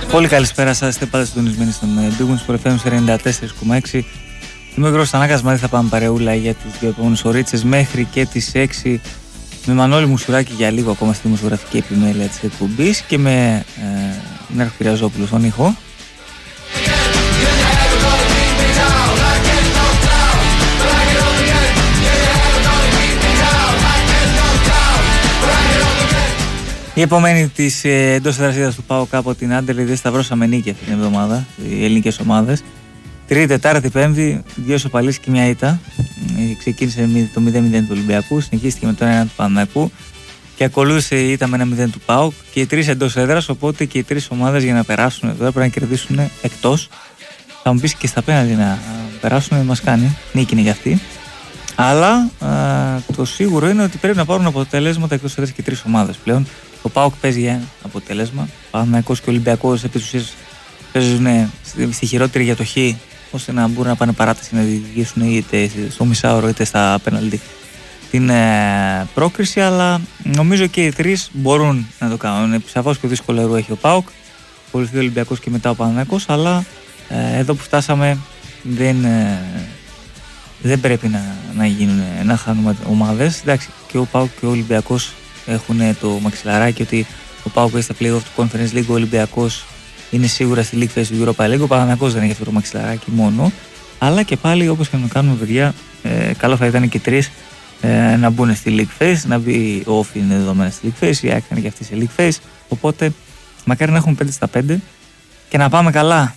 Πολύ καλησπέρα σας, είστε πάντα συντονισμένοι στον Big Wings for FM 94,6. Είμαι ο Γιώργος Τανάκας, μαζί θα πάμε παρεούλα για τις δύο επόμενες ωρίτσες μέχρι και τις 6 με Μανώλη Μουσουράκη για λίγο ακόμα στη δημοσιογραφική επιμέλεια της εκπομπής και με Νέρχο Κυριαζόπουλο στον ήχο. Η επόμενη της εντός εδρασίδας του ΠΑΟΚ από την Άντερλι δεν σταυρώσαμε νίκη αυτή την εβδομάδα, οι ελληνικές ομάδες. Τρίτη, Τετάρτη, Πέμπτη, δύο ισοπαλίες και μια ήττα. Ξεκίνησε το 0-0 του Ολυμπιακού, συνεχίστηκε με το 1 του Παναθηναϊκού και ακολούθησε η ήττα με 1-0 του ΠΑΟΚ και οι τρεις εντός έδρας. Οπότε και οι τρεις ομάδες για να περάσουν εδώ πρέπει να κερδίσουν εκτός. Θα μου πεις και στα πέναλτι να περάσουν, μας κάνει, νίκη είναι για αυτή. Αλλά το σίγουρο είναι ότι πρέπει να πάρουν αποτελέσματα εκτός έδρας και τρεις ομάδες πλέον. Ο ΠΑΟΚ παίζει για ένα αποτέλεσμα. Ο Παναθηναϊκός και ο Ολυμπιακός επί της ουσίας παίζουν στη χειρότερη για το χ, ώστε να μπορούν να πάνε παράταση να διεκδικήσουν είτε στο μισάωρο είτε στα πέναλτι την πρόκριση. Αλλά νομίζω και οι τρεις μπορούν να το κάνουν. Σαφώς πιο δύσκολο έργο έχει ο ΠΑΟΚ, ακολουθεί ο Ολυμπιακός και μετά ο Παναθηναϊκός. Αλλά εδώ που φτάσαμε δεν πρέπει να χάνουμε ομάδες. Εντάξει, και ο ΠΑΟΚ και ο Ολυμπιακός έχουν το μαξιλαράκι ότι ο ΠΑΟΚ έχει στα play-off του Conference League, ο Ολυμπιακός είναι σίγουρα στη League Phase του Europa League, ο Παναθηναϊκός δεν έχει αυτό το μαξιλαράκι μόνο. Αλλά και πάλι, όπως και να κάνουμε, παιδιά, καλό θα ήταν και τρεις να μπουν στη League Phase, να μπει ο Όφη είναι δεδομένα στη League Phase, η ΑΕΚ είναι και αυτή σε League Phase. Οπότε μακάρι να έχουμε 5 στα 5 και να πάμε καλά